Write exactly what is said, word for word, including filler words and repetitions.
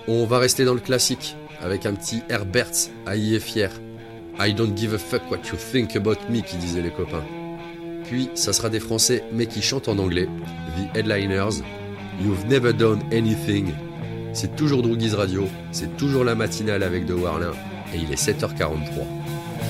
On va rester dans le classique avec un petit Herbertz, Haï est fier. I don't give a fuck what you think about me, qui disaient les copains. Puis ça sera des Français mais qui chantent en anglais, The Headliners, You've never done anything. C'est toujours Droogies Radio, c'est toujours la matinale avec De Warlin et il est sept heures quarante-trois.